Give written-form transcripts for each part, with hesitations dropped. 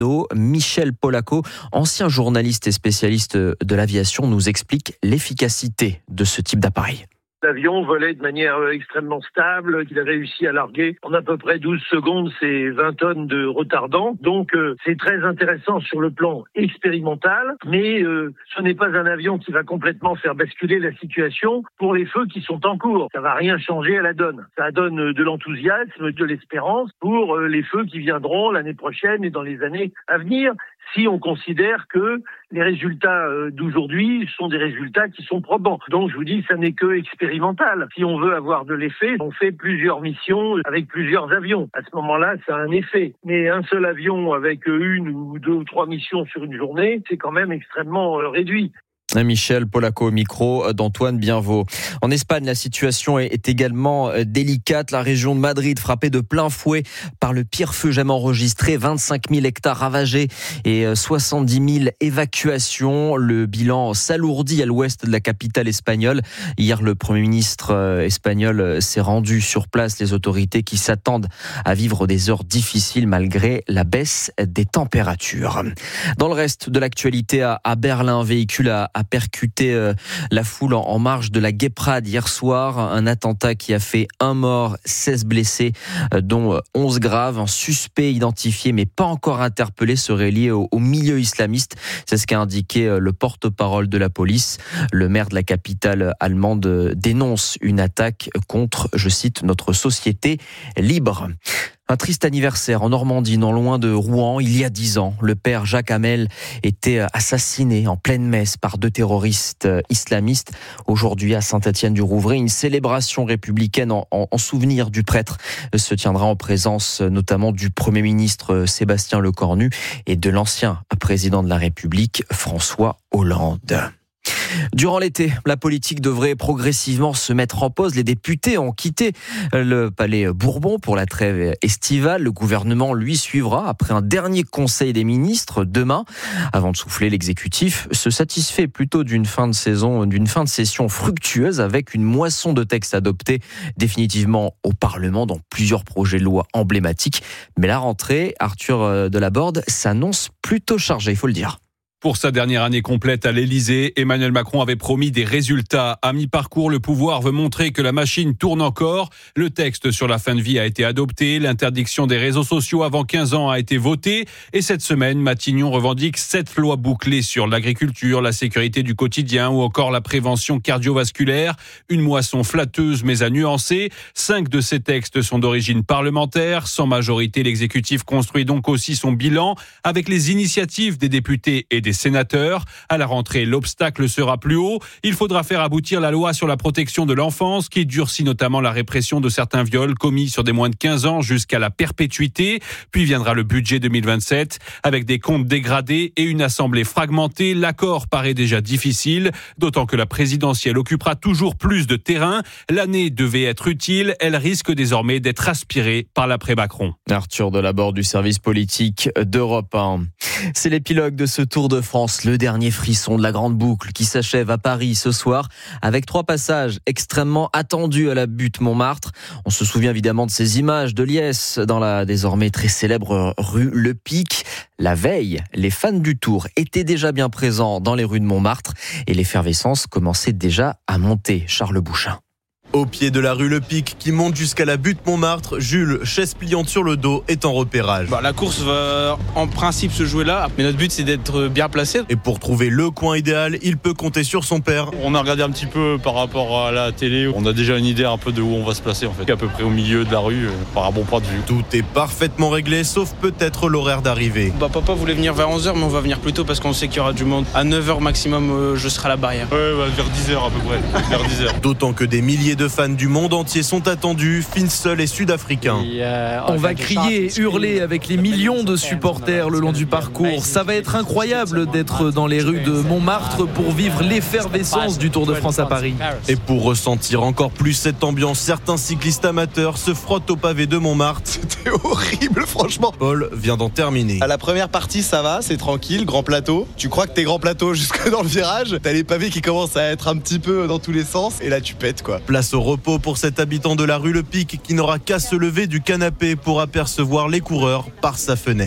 Michel Polacco, ancien journaliste et spécialiste de l'aviation, nous explique l'efficacité de ce type d'appareil. L'avion volait de manière extrêmement stable, qu'il a réussi à larguer en à peu près 12 secondes ses 20 tonnes de retardant. Donc c'est très intéressant sur le plan expérimental, mais ce n'est pas un avion qui va complètement faire basculer la situation pour les feux qui sont en cours. Ça va rien changer à la donne. Ça donne de l'enthousiasme, de l'espérance pour les feux qui viendront l'année prochaine et dans les années à venir, si on considère que les résultats d'aujourd'hui sont des résultats qui sont probants. Donc je vous dis, ça n'est que expérimental. Si on veut avoir de l'effet, on fait plusieurs missions avec plusieurs avions. À ce moment-là, ça a un effet. Mais un seul avion avec une ou deux ou trois missions sur une journée, c'est quand même extrêmement réduit. Michel Polacco au micro d'Antoine Bienvaux. En Espagne, la situation est également délicate. La région de Madrid frappée de plein fouet par le pire feu jamais enregistré. 25 000 hectares ravagés et 70 000 évacuations. Le bilan s'alourdit à l'ouest de la capitale espagnole. Hier, le Premier ministre espagnol s'est rendu sur place. Les autorités qui s'attendent à vivre des heures difficiles malgré la baisse des températures. Dans le reste de l'actualité, à Berlin, un véhicule a percuté la foule en marge de la Gepprad hier soir. Un attentat qui a fait 1 mort, 16 blessés, dont 11 graves. Un suspect identifié mais pas encore interpellé serait lié au milieu islamiste. C'est ce qu'a indiqué le porte-parole de la police. Le maire de la capitale allemande dénonce une attaque contre, je cite, notre société libre. Un triste anniversaire en Normandie, non loin de Rouen. Il y a 10 ans, le père Jacques Hamel était assassiné en pleine messe par 2 terroristes islamistes. Aujourd'hui, à Saint-Étienne-du-Rouvray, une célébration républicaine en souvenir du prêtre se tiendra en présence notamment du Premier ministre Sébastien Lecornu et de l'ancien président de la République François Hollande. Durant l'été, la politique devrait progressivement se mettre en pause. Les députés ont quitté le palais Bourbon pour la trêve estivale. Le gouvernement, lui, suivra après un dernier conseil des ministres demain. Avant de souffler, l'exécutif se satisfait plutôt d'une fin de session fructueuse avec une moisson de textes adoptés définitivement au Parlement dans plusieurs projets de loi emblématiques. Mais la rentrée, Arthur Delaborde, s'annonce plutôt chargée, il faut le dire. Pour sa dernière année complète à l'Élysée, Emmanuel Macron avait promis des résultats. À mi-parcours, le pouvoir veut montrer que la machine tourne encore. Le texte sur la fin de vie a été adopté. L'interdiction des réseaux sociaux avant 15 ans a été votée. Et cette semaine, Matignon revendique 7 lois bouclées sur l'agriculture, la sécurité du quotidien ou encore la prévention cardiovasculaire. Une moisson flatteuse mais à nuancer. 5 de ces textes sont d'origine parlementaire. Sans majorité, l'exécutif construit donc aussi son bilan avec les initiatives des députés et des sénateurs. À la rentrée, l'obstacle sera plus haut. Il faudra faire aboutir la loi sur la protection de l'enfance qui durcit notamment la répression de certains viols commis sur des moins de 15 ans jusqu'à la perpétuité. Puis viendra le budget 2027 avec des comptes dégradés et une assemblée fragmentée. L'accord paraît déjà difficile, d'autant que la présidentielle occupera toujours plus de terrain. L'année devait être utile. Elle risque désormais d'être aspirée par l'après-Macron. Arthur Delaborde du service politique d'Europe 1. C'est l'épilogue de ce Tour de France, le dernier frisson de la grande boucle qui s'achève à Paris ce soir avec 3 passages extrêmement attendus à la butte Montmartre. On se souvient évidemment de ces images de liesse dans la désormais très célèbre rue Le Pic. La veille, les fans du Tour étaient déjà bien présents dans les rues de Montmartre et l'effervescence commençait déjà à monter. Charles Bouchin. Au pied de la rue Le Pic qui monte jusqu'à la butte Montmartre, Jules, chaise pliante sur le dos, est en repérage. La course va en principe se jouer là, mais notre but c'est d'être bien placé. Et pour trouver le coin idéal, il peut compter sur son père. On a regardé un petit peu par rapport à la télé, on a déjà une idée un peu de où on va se placer en fait. À peu près au milieu de la rue, par un bon point de vue. Tout est parfaitement réglé, sauf peut-être l'horaire d'arrivée. Papa voulait venir vers 11h, mais on va venir plus tôt parce qu'on sait qu'il y aura du monde. À 9h maximum, je serai à la barrière. Ouais, vers 10h à peu près, vers 10h. D'autant que des milliers de fans du monde entier sont attendus, Finsol et sud-africains. On va crier et hurler avec les millions de supporters le long du parcours. Ça va être incroyable d'être dans les rues de Montmartre pour vivre l'effervescence du Tour de France à Paris. Et pour ressentir encore plus cette ambiance, certains cyclistes amateurs se frottent au pavé de Montmartre. C'était horrible, franchement. Paul vient d'en terminer. À la première partie, ça va, c'est tranquille, grand plateau. Tu crois que t'es grand plateau jusque dans le virage. T'as les pavés qui commencent à être un petit peu dans tous les sens. Et là, tu pètes, quoi. Place au repos pour cet habitant de la rue Le Pic qui n'aura qu'à se lever du canapé pour apercevoir les coureurs par sa fenêtre.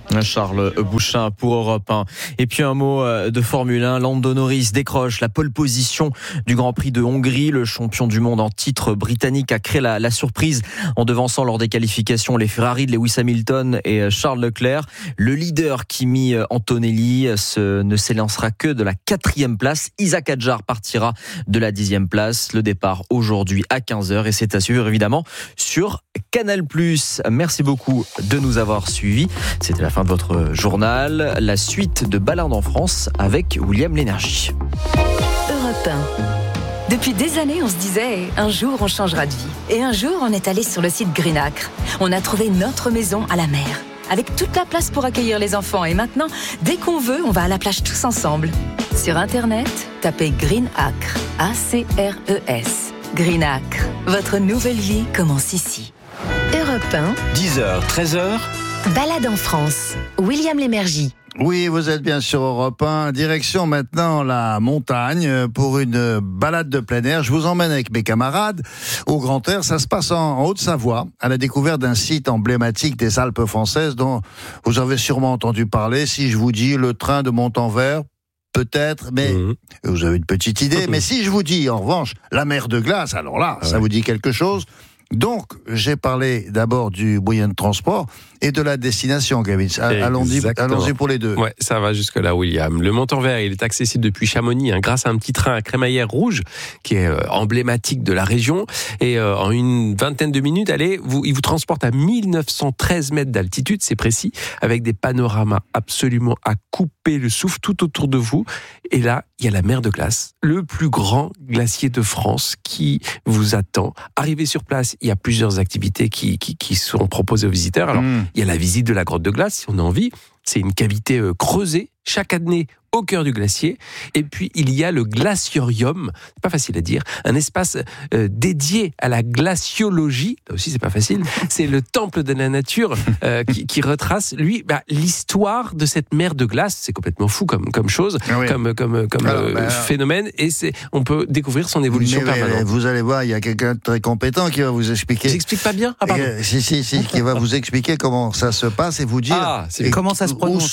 Charles Bouchin pour Europe 1. Et puis un mot de Formule 1. Lando Norris décroche la pole position du Grand Prix de Hongrie. Le champion du monde en titre britannique a créé la surprise en devançant lors des qualifications les Ferrari de Lewis Hamilton et Charles Leclerc. Le leader Kimi Antonelli ne s'élancera que de la 4e place. Isaac Hadjar partira de la 10e place. Le départ aujourd'hui à 15h et c'est à suivre évidemment sur Canal+. Merci beaucoup de nous avoir suivis. C'était la fin de votre journal. La suite de Balade en France avec William Lénergie. Europe 1. Depuis des années, on se disait un jour on changera de vie. Et un jour, on est allé sur le site Greenacre. On a trouvé notre maison à la mer, avec toute la place pour accueillir les enfants. Et maintenant, dès qu'on veut, on va à la plage tous ensemble. Sur Internet, tapez Greenacre, A-C-R-E-S. Greenacre, votre nouvelle vie commence ici. Europe 1. 10h, 13h. Balade en France. William Lénergie. Oui, vous êtes bien sur Europe 1. Direction maintenant la montagne pour une balade de plein air. Je vous emmène avec mes camarades au Grand Air. Ça se passe en Haute-Savoie, à la découverte d'un site emblématique des Alpes françaises dont vous avez sûrement entendu parler. Si je vous dis le train de Montanvert, peut-être, mais vous avez une petite idée. Mais si je vous dis, en revanche, la mer de glace, alors là, ça vous dit quelque chose. Donc, j'ai parlé d'abord du moyen de transport et de la destination, Gavin. Allons-y pour les deux. Ouais, ça va jusque-là, William. Le Montanvert, il est accessible depuis Chamonix, grâce à un petit train à crémaillère rouge qui est emblématique de la région. Et en une vingtaine de minutes, il vous transporte à 1913 mètres d'altitude, c'est précis, avec des panoramas absolument à couper le souffle tout autour de vous. Et là, il y a la mer de glace, le plus grand glacier de France qui vous attend. Arrivé sur place, il y a plusieurs activités qui sont proposées aux visiteurs. Alors, il y a la visite de la grotte de glace, si on a envie. C'est une cavité creusée chaque année au cœur du glacier. Et puis, il y a le glaciorium, c'est pas facile à dire, un espace dédié à la glaciologie. Là aussi, c'est pas facile. C'est le temple de la nature qui retrace, lui, l'histoire de cette mer de glace. C'est complètement fou comme chose, comme phénomène. Et on peut découvrir son évolution permanente. Vous allez voir, il y a quelqu'un de très compétent qui va vous expliquer. J'explique pas bien? Ah, pardon. Qui va vous expliquer comment ça se passe et vous dire comment ça se prononce.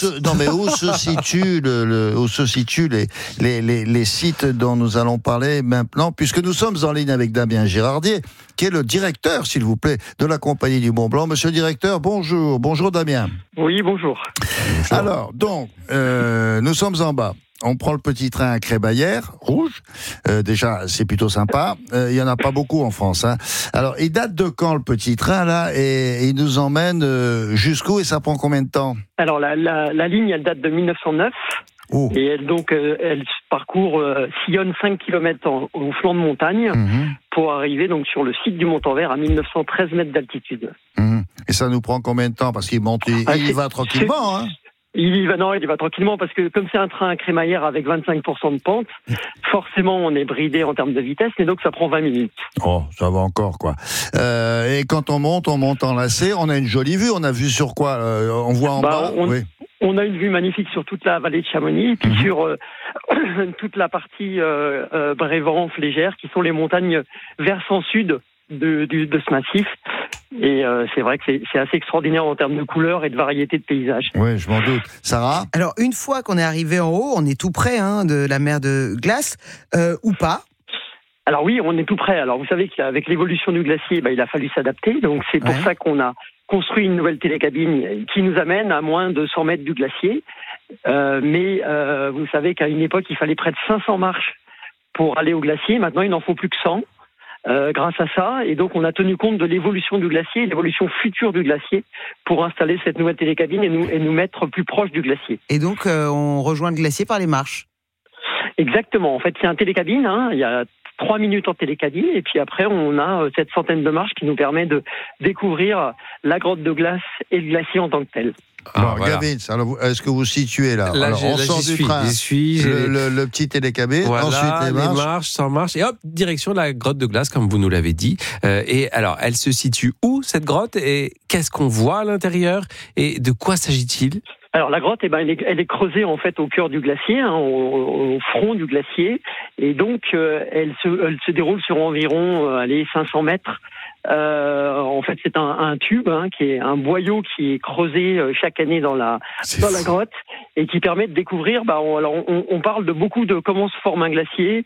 Où se situent les sites dont nous allons parler maintenant, puisque nous sommes en ligne avec Damien Girardier, qui est le directeur, s'il vous plaît, de la Compagnie du Mont Blanc. Monsieur le directeur, bonjour. Bonjour Damien. Oui, bonjour. Alors, donc, nous sommes en bas. On prend le petit train à crémaillère rouge. Déjà, c'est plutôt sympa. Il y en a pas beaucoup en France. Alors, il date de quand le petit train là, et il nous emmène jusqu'où, et ça prend combien de temps? Alors, la ligne, elle date de 1909. Et elle parcourt, sillonne 5 km au flanc de montagne pour arriver donc sur le site du Montanvert à 1913 mètres d'altitude. Et ça nous prend combien de temps? Parce qu'il monte, il va tranquillement, Il y va tranquillement parce que comme c'est un train à crémaillère avec 25% de pente, forcément on est bridé en termes de vitesse, et donc ça prend 20 minutes. Oh, ça va encore quoi. Et quand on monte en lacet, on a une jolie vue. On a vu sur quoi? On voit en bas. On a une vue magnifique sur toute la vallée de Chamonix, et puis sur toute la partie Brévannes, Flégère, qui sont les montagnes versant sud de ce massif. Et c'est vrai que c'est assez extraordinaire en termes de couleurs et de variété de paysages. Oui, je m'en doute. Sarah ? Alors, une fois qu'on est arrivé en haut, on est tout près de la mer de glace, ou pas ? Alors oui, on est tout près. Alors vous savez qu'avec l'évolution du glacier, il a fallu s'adapter. Donc c'est pour ça qu'on a construit une nouvelle télécabine qui nous amène à moins de 100 mètres du glacier. Mais vous savez qu'à une époque, il fallait près de 500 marches pour aller au glacier. Maintenant, il n'en faut plus que 100 grâce à ça. Et donc, on a tenu compte de l'évolution du glacier, l'évolution future du glacier, pour installer cette nouvelle télécabine et nous mettre plus proche du glacier. Et donc, on rejoint le glacier par les marches. Exactement. En fait, c'est un télécabine. Il y a 3 minutes en télécabine, et puis après on a cette centaine de marches qui nous permet de découvrir la grotte de glace et le glacier en tant que tel. Gavin, est-ce que vous situez là? Alors, on sort du train, le petit télécabine, ensuite les marches. Sans marche, et hop, direction de la grotte de glace, comme vous nous l'avez dit. Et alors, elle se situe où, cette grotte, et qu'est-ce qu'on voit à l'intérieur, et de quoi s'agit-il? Alors la grotte, elle est creusée en fait au cœur du glacier, au front du glacier, et donc elle se déroule sur environ 500 mètres En fait, c'est un tube qui est un boyau qui est creusé chaque année dans la grotte et qui permet de découvrir. On parle de beaucoup de comment se forme un glacier,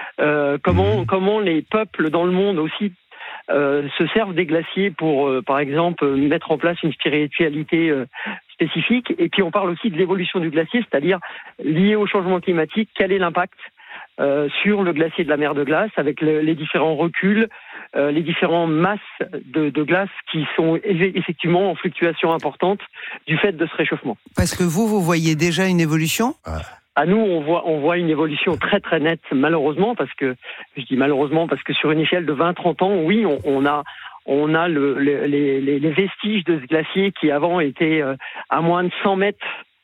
comment les peuples dans le monde aussi se servent des glaciers pour, par exemple, mettre en place une spiritualité spécifique. Et puis on parle aussi de l'évolution du glacier, c'est-à-dire lié au changement climatique, quel est l'impact sur le glacier de la mer de glace, avec les différents reculs, les différentes masses de glace qui sont effectivement en fluctuation importante du fait de ce réchauffement. Parce que vous voyez déjà une évolution ? À nous, on voit une évolution très très nette, malheureusement, parce que sur une échelle de 20-30 ans, oui, on a les vestiges de ce glacier qui avant étaient à moins de 100 mètres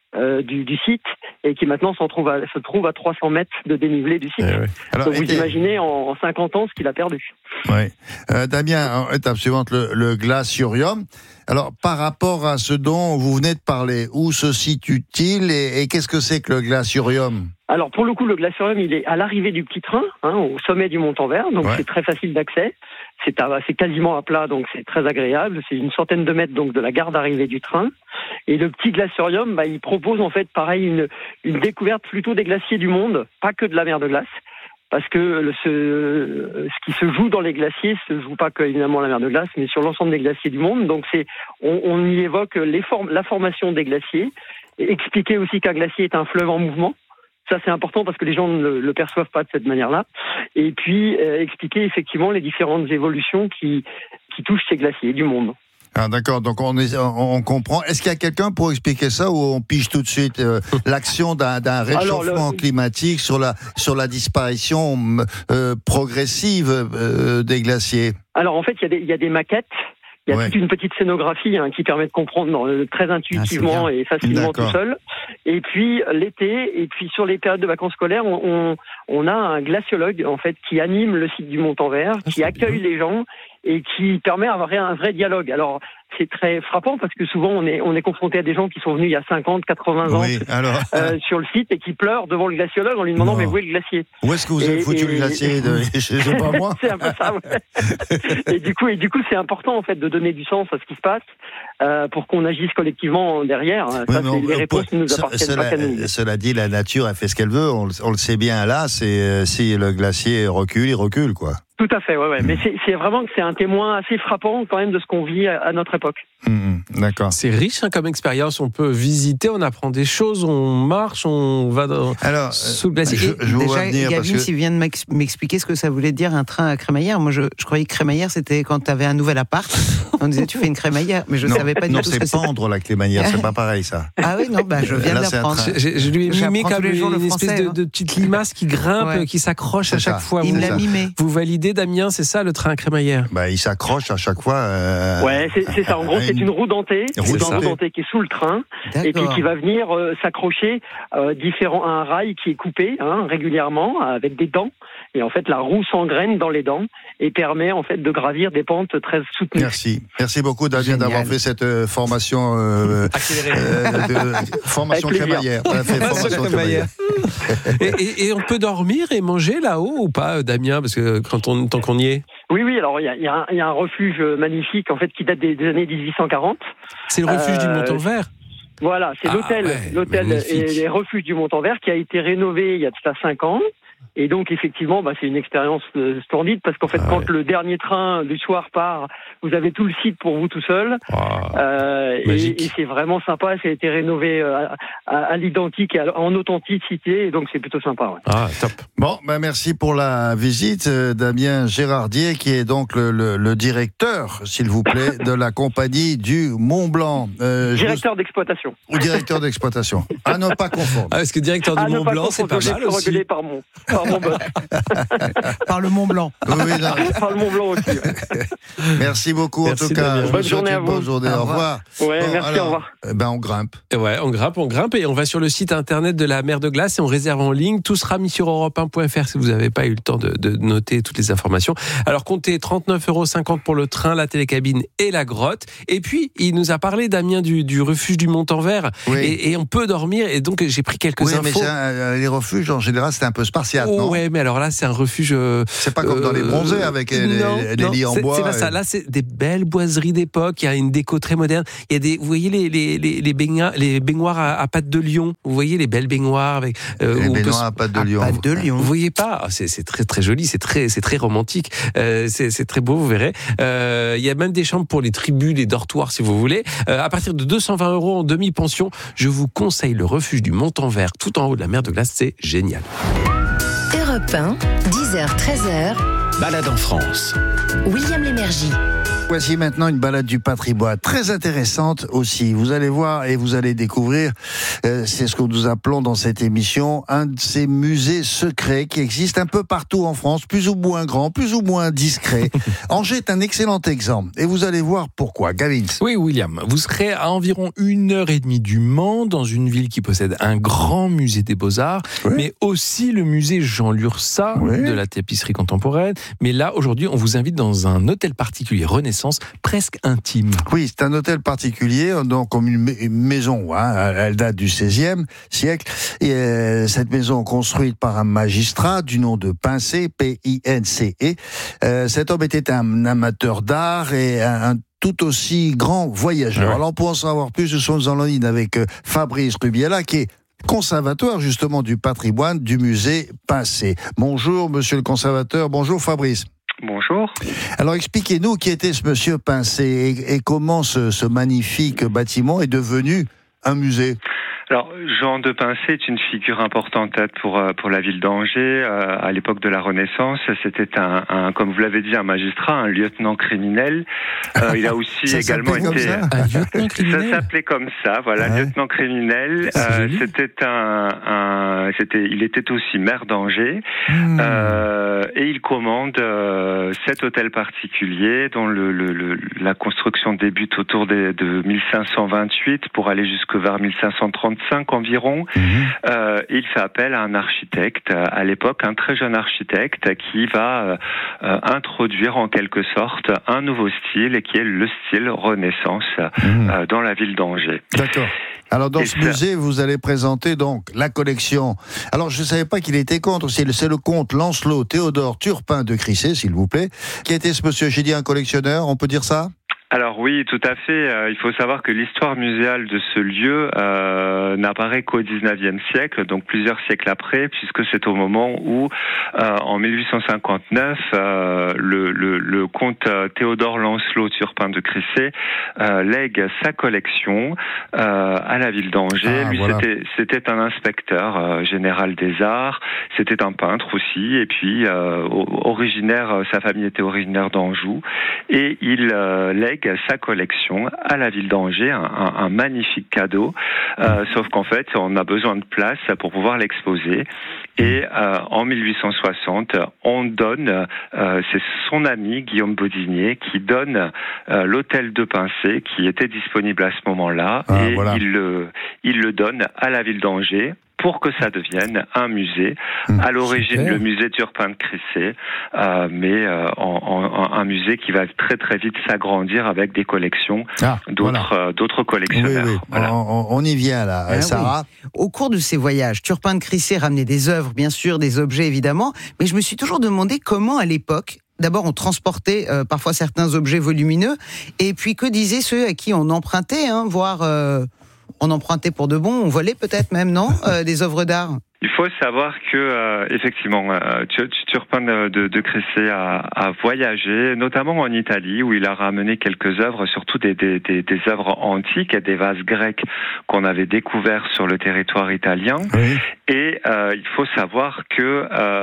du site et qui maintenant se trouve à 300 mètres de dénivelé du site. Alors, donc vous imaginez en 50 ans ce qu'il a perdu. Oui. Damien, étape suivante, le glaciorium. Alors, par rapport à ce dont vous venez de parler, où se situe-t-il et qu'est-ce que c'est que le glaciorium ? Alors, pour le coup, le glaciorium, il est à l'arrivée du Petit Train, au sommet du Montanvert, donc c'est très facile d'accès. C'est quasiment à plat, donc c'est très agréable. C'est une centaine de mètres donc de la gare d'arrivée du train. Et le petit glaciorium, il propose en fait pareil une découverte plutôt des glaciers du monde, pas que de la mer de glace. Parce que ce qui se joue dans les glaciers se joue pas que évidemment la mer de glace, mais sur l'ensemble des glaciers du monde. Donc on y évoque la formation des glaciers, et expliquer aussi qu'un glacier est un fleuve en mouvement. Ça, c'est important parce que les gens ne le perçoivent pas de cette manière-là. Et puis, expliquer effectivement les différentes évolutions qui touchent ces glaciers du monde. Ah, d'accord, donc on comprend. Est-ce qu'il y a quelqu'un pour expliquer ça ou on pige tout de suite l'action d'un réchauffement climatique sur la disparition progressive des glaciers ? Alors, en fait, il y a des maquettes. Il y a toute une petite scénographie qui permet de comprendre très intuitivement et facilement tout seul. Et puis l'été, et puis sur les périodes de vacances scolaires, on a un glaciologue en fait qui anime le site du Montanvert, qui accueille les gens et qui permet d'avoir un vrai dialogue. Alors c'est très frappant parce que souvent on est confronté à des gens qui sont venus il y a 50, 80 ans sur le site et qui pleurent devant le glaciologue en lui demandant mais où est le glacier ? Où est-ce que vous avez foutu le glacier Je sais pas moi. C'est un peu ça. Ouais. Et du coup c'est important en fait de donner du sens à ce qui se passe pour qu'on agisse collectivement derrière. Les réponses ne nous appartiennent pas qu'à nous. Cela dit, la nature a fait ce qu'elle veut. On le sait bien là. C'est si le glacier recule, il recule quoi. Tout à fait, ouais. Mais c'est vraiment que c'est un témoin assez frappant quand même de ce qu'on vit à notre époque. D'accord. C'est riche comme expérience. On peut visiter, on apprend des choses, on marche, on va sous le glacier. Déjà, Gavin, s'il vient de m'expliquer ce que ça voulait dire un train à crémaillère. Moi, je croyais que crémaillère c'était quand tu avais un nouvel appart. On disait tu fais une crémaillère, mais je savais pas du tout ce que c'est. Non, c'est pendre la crémaillère, c'est pas pareil ça. Ah oui, non, je viens de l'apprendre. Je lui ai mimé comme une espèce de petite limace qui grimpe, qui s'accroche à chaque fois. Il me l'a mimé. Vous validez, Damien, c'est ça le train à crémaillère ? Il s'accroche à chaque fois. Ouais, c'est ça. En gros, c'est une roue dentée. Une roue dentée qui est sous le train et puis qui va venir s'accrocher à un rail qui est coupé régulièrement avec des dents. Et en fait, la roue s'engraine dans les dents et permet en fait de gravir des pentes très soutenues. Merci beaucoup, Damien, d'avoir fait cette formation formation crémaillère. Et on peut dormir et manger là-haut ou pas, Damien, parce que tant qu'on y est. Oui. Alors il y a un refuge magnifique en fait qui date des années 1840. C'est le refuge du Montanvert. Voilà, c'est l'hôtel et les refuges du Montanvert qui a été rénové il y a de ça 5 ans. Et donc effectivement, c'est une expérience splendide parce qu'en fait, quand le dernier train du soir part, vous avez tout le site pour vous tout seul. Et c'est vraiment sympa. Ça a été rénové à l'identique et en authenticité, et donc c'est plutôt sympa. Ouais. Ah, top. Bon, merci pour la visite, Damien Gérardier, qui est donc le directeur, s'il vous plaît, de la compagnie du Mont Blanc. Directeur d'exploitation. Ou directeur d'exploitation. À ne pas confondre. Parce que directeur du Mont Blanc, c'est pas mal aussi. Regulé par mon boss. Par le Mont Blanc. Par le Mont Blanc aussi. Ouais. Merci beaucoup en tout cas. Bonne journée à vous. Bonne journée. Au revoir. Ouais, merci, au revoir. On grimpe. Ouais, on grimpe et on va sur le site internet de la mer de glace et on réserve en ligne. Tout sera mis sur europe1.fr si vous n'avez pas eu le temps de noter toutes les informations. Alors comptez 39,50 € pour le train, la télécabine et la grotte. Et puis il nous a parlé, Damien, du refuge du Montanvert. Et on peut dormir venir et donc j'ai pris quelques infos. Oui, mais les refuges en général c'est un peu spartiate, non ? Ouais, mais alors là c'est un refuge. C'est pas comme dans les bronzés avec les lits en bois. C'est pas ça. Là c'est des belles boiseries d'époque. Il y a une déco très moderne. Il y a vous voyez les baignoires à pattes de lion. Vous voyez les belles baignoires avec. Les baignoires à pattes de lion. Vous voyez pas ? C'est très très joli. C'est très romantique. C'est très beau. Vous verrez. Il y a même des chambres pour les tribus, les dortoirs si vous voulez. À partir de 220 € en demi-pension, je vous conseille le refuge du Montanvert, tout en haut de la mer de Glace, c'est génial. Europe 1, 10h-13h, Balade en France. William Lémergie. Voici maintenant une balade du patrimoine, très intéressante aussi. Vous allez voir et vous allez découvrir, c'est ce que nous appelons dans cette émission, un de ces musées secrets qui existent un peu partout en France, plus ou moins grands, plus ou moins discrets. Angers est un excellent exemple et vous allez voir pourquoi. Gavin. Oui, William, vous serez à environ 1h30 du Mans, dans une ville qui possède un grand musée des Beaux-Arts, mais aussi le musée Jean Lurçat de la tapisserie contemporaine. Mais là, aujourd'hui, on vous invite dans un hôtel particulier Renaissance, presque intime. Oui, c'est un hôtel particulier, donc comme une maison, elle date du XVIe siècle. Et cette maison construite par un magistrat du nom de Pincé, P-I-N-C-E. Cet homme était un amateur d'art et un tout aussi grand voyageur. Alors pour en savoir plus, nous sommes en ligne avec Fabrice Rubiela, qui est conservateur justement du patrimoine du musée Pincé. Bonjour monsieur le conservateur, bonjour Fabrice. Bonjour. Alors expliquez-nous qui était ce monsieur Pincé et comment ce magnifique bâtiment est devenu un musée. Alors, Jean de Pincé est une figure importante pour la ville d'Angers. À l'époque de la Renaissance, c'était comme vous l'avez dit, un magistrat, un lieutenant criminel. Il a aussi également été un lieutenant criminel. Ça s'appelait comme ça, voilà, lieutenant criminel. Il était aussi maire d'Angers et il commande cet hôtel particulier dont la construction débute autour de 1528 pour aller jusque vers 1535 environ. Il fait appel à un architecte, à l'époque un très jeune architecte qui va introduire en quelque sorte un nouveau style qui est le style Renaissance dans la ville d'Angers. D'accord. Alors dans ce musée, vous allez présenter donc la collection. Alors je ne savais pas qu'il était comte, c'est le comte Lancelot Théodore Turpin de Crissé, s'il vous plaît. Qui était ce monsieur? J'ai dit un collectionneur, on peut dire ça? Alors oui, tout à fait. Il faut savoir que l'histoire muséale de ce lieu n'apparaît qu'au XIXe siècle, donc plusieurs siècles après, puisque c'est au moment où, en 1859, le comte Théodore Lancelot Turpin de Crissé lègue sa collection à la ville d'Angers. Lui, voilà. C'était un inspecteur général des arts, c'était un peintre aussi, et puis sa famille était originaire d'Anjou, et il lègue sa collection à la ville d'Angers, un magnifique cadeau, sauf qu'en fait on a besoin de place pour pouvoir l'exposer, et en 1860 on donne, c'est son ami Guillaume Bodinier qui donne l'hôtel de Pincé qui était disponible à ce moment-là, et voilà. il le donne à la ville d'Angers pour que ça devienne un musée. À l'origine, le musée Turpin de Crissé, mais un musée qui va très très vite s'agrandir avec des collections d'autres collectionneurs. Oui. Voilà. On y vient là, Sarah. Oui. Au cours de ces voyages, Turpin de Crissé ramenait des œuvres, bien sûr, des objets évidemment, mais je me suis toujours demandé comment à l'époque, d'abord, on transportait parfois certains objets volumineux, et puis que disaient ceux à qui on empruntait, voire on empruntait pour de bon, on volait peut-être même, non, des œuvres d'art. Il faut savoir que effectivement, Turpin de Crissé a voyagé, notamment en Italie, où il a ramené quelques œuvres, surtout des œuvres antiques et des vases grecs qu'on avait découverts sur le territoire italien. Oui. Et il faut savoir que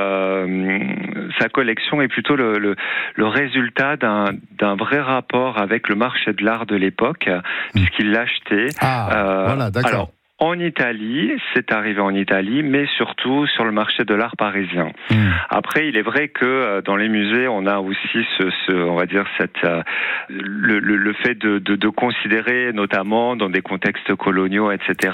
sa collection est plutôt le résultat d'un vrai rapport avec le marché de l'art de l'époque, puisqu'il l'achetait. Voilà, d'accord. Alors, en Italie, c'est arrivé en Italie, mais surtout sur le marché de l'art parisien. Après, il est vrai que dans les musées, on a aussi on va dire le fait de considérer, notamment dans des contextes coloniaux, etc.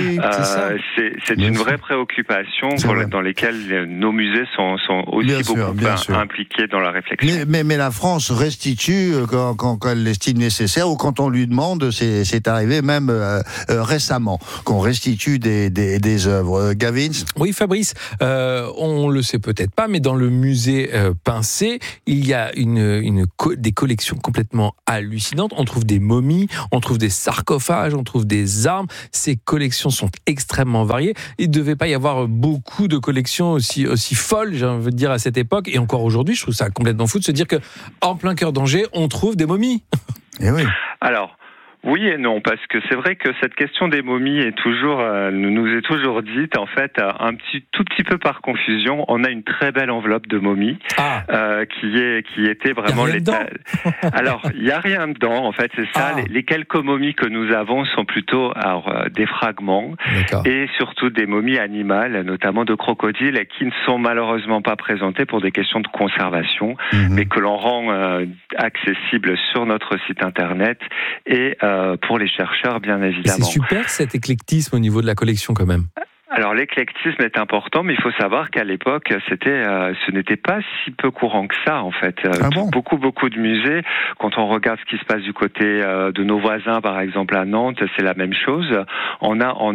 C'est une vraie préoccupation dans lesquelles nos musées sont aussi beaucoup impliqués dans la réflexion. Mais la France restitue quand elle l'estime nécessaire ou quand on lui demande. C'est arrivé même récemment. qu'on restitue des œuvres. Gavin ? Oui, Fabrice, on le sait peut-être pas, mais dans le musée Pincé, il y a des collections complètement hallucinantes. On trouve des momies, on trouve des sarcophages, on trouve des armes. Ces collections sont extrêmement variées. Il ne devait pas y avoir beaucoup de collections aussi folles, j'ai envie de dire, à cette époque. Et encore aujourd'hui, je trouve ça complètement fou de se dire qu'en plein cœur d'Angers, on trouve des momies. Eh oui. Alors, oui et non, parce que c'est vrai que cette question des momies est toujours, nous est toujours dite, en fait, tout petit peu par confusion. On a une très belle enveloppe de momies, qui était vraiment Alors, il y a rien dedans, en fait, c'est ça. Les quelques momies que nous avons sont plutôt, des fragments. D'accord. Et surtout des momies animales, notamment de crocodiles, qui ne sont malheureusement pas présentées pour des questions de conservation, mais que l'on rend accessibles sur notre site internet et pour les chercheurs, bien évidemment. C'est super cet éclectisme au niveau de la collection quand même. Alors l'éclectisme est important, mais il faut savoir qu'à l'époque, ce n'était pas si peu courant que ça, en fait. Beaucoup de musées, quand on regarde ce qui se passe du côté de nos voisins, par exemple à Nantes, c'est la même chose. Au